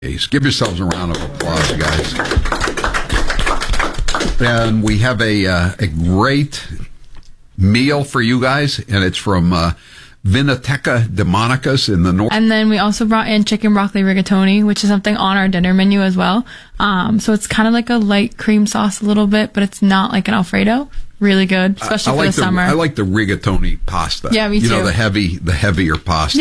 Give yourselves a round of applause, guys. And we have a great meal for you guys, and it's from Vinoteca de Monica's in the north. And then we also brought in chicken broccoli rigatoni, which is something on our dinner menu as well. So it's kind of like a light cream sauce a little bit, but it's not like an Alfredo. Really good, especially for the summer. I like the rigatoni pasta. Yeah, me too. You know, the heavier pasta.